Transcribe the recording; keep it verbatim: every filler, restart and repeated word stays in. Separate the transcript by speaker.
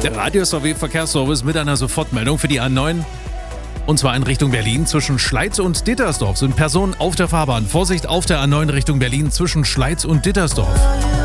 Speaker 1: Der Radius A W Verkehrsservice mit einer Sofortmeldung für die A neun. Und zwar in Richtung Berlin. Zwischen Schleiz und Dittersdorf sind Personen auf der Fahrbahn. Vorsicht auf der A neun Richtung Berlin zwischen Schleiz und Dittersdorf.